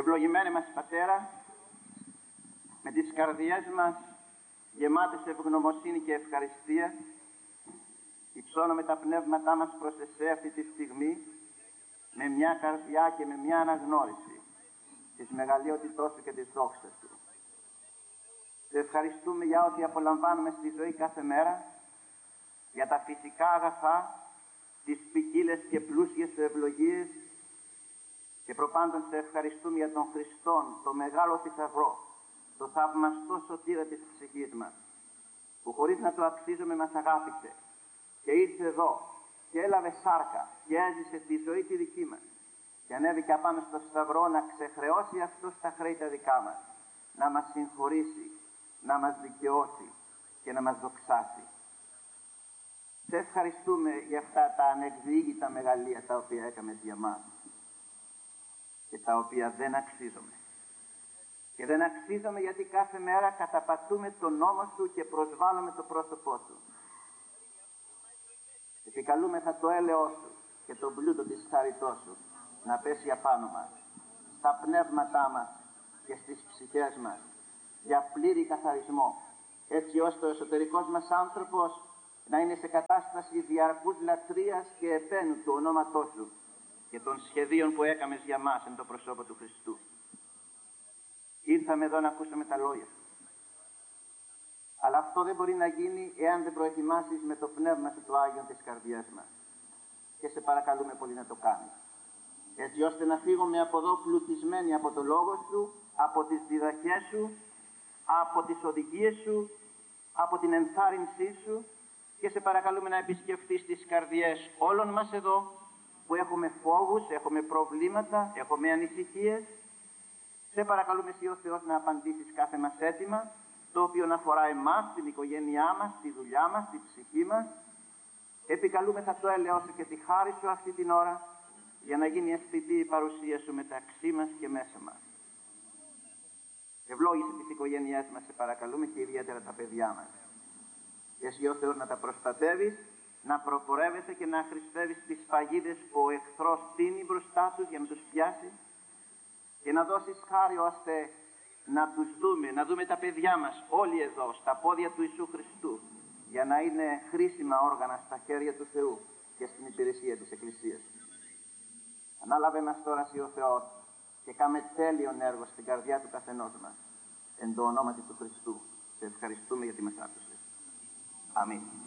Ευλογημένε μας Πατέρα, με τις καρδιές μας γεμάτες ευγνωμοσύνη και ευχαριστία, υψώνουμε τα πνεύματά μας προς Εσέ αυτή τη στιγμή, με μια καρδιά και με μια αναγνώριση της μεγαλειότητός Σου και της δόξας Σου. Σε ευχαριστούμε για ό,τι απολαμβάνουμε στη ζωή κάθε μέρα, για τα φυσικά αγαθά, τις ποικίλες και πλούσιες Σου ευλογίες, και προπάντων σε ευχαριστούμε για τον Χριστόν, το μεγάλο θησαυρό, το θαυμαστό σωτήρα της ψυχής μας, που χωρίς να το αξίζουμε μας αγάπησε και ήρθε εδώ και έλαβε σάρκα και έζησε τη ζωή τη δική μας και ανέβηκε απάνω στο σταυρό να ξεχρεώσει αυτός τα χρέη τα δικά μας, να μας συγχωρήσει, να μας δικαιώσει και να μας δοξάσει. Σε ευχαριστούμε για αυτά τα ανεκδιήγητα μεγαλεία τα οποία έκαμες για μας και τα οποία δεν αξίζομαι. Και δεν αξίζομαι γιατί κάθε μέρα καταπατούμε τον νόμο Σου και προσβάλλουμε το πρόσωπό Σου. Επικαλούμεθα το έλεος Σου και τον πλούτο της χάριτός Σου να πέσει απάνω μας, στα πνεύματά μας και στις ψυχές μας, για πλήρη καθαρισμό, έτσι ώστε ο εσωτερικός μας άνθρωπος να είναι σε κατάσταση διαρκούς λατρείας και επένου του ονόματός Σου και των σχεδίων που έκαμες για μας εν το προσώπο του Χριστού. Ήρθαμε εδώ να ακούσουμε τα λόγια Σου. Αλλά αυτό δεν μπορεί να γίνει εάν δεν προετοιμάσεις με το πνεύμα Σου το Άγιον της καρδιάς μας. Και σε παρακαλούμε πολύ να το κάνεις. Έτσι ώστε να φύγουμε από εδώ πλουτισμένοι από το Λόγο Σου, από τις διδαχές Σου, από τις οδηγίες Σου, από την ενθάρρυνσή Σου, και σε παρακαλούμε να επισκεφθείς τις καρδιές όλων μας εδώ που έχουμε φόβους, έχουμε προβλήματα, έχουμε ανησυχίες. Σε παρακαλούμε Εσύ ο Θεός να απαντήσεις κάθε μας αίτημα, το οποίο να αφορά εμάς, την οικογένειά μας, τη δουλειά μας, τη ψυχή μας. Επικαλούμεθα το έλεος Σου και τη χάρη Σου αυτή την ώρα, για να γίνει αισθητή η παρουσία Σου μεταξύ μας και μέσα μας. Ευλόγησε τις οικογένειές μας, σε παρακαλούμε, και ιδιαίτερα τα παιδιά μας. Και Εσύ ο Θεός να τα προστατεύεις, να προπορεύεσαι και να χρησπεύεις τις παγίδες που ο εχθρός τίνει μπροστά τους για να τους πιάσει, και να δώσεις χάρη ώστε να τους δούμε, να δούμε τα παιδιά μας όλοι εδώ στα πόδια του Ιησού Χριστού, για να είναι χρήσιμα όργανα στα χέρια του Θεού και στην υπηρεσία της Εκκλησίας. Ανάλαβε μας τώρα Εσύ ο Θεός και κάμε τέλειον έργο στην καρδιά του καθενός μας. Εν το ονόματι του Χριστού σε ευχαριστούμε γιατί μας άκουσες. Αμήν.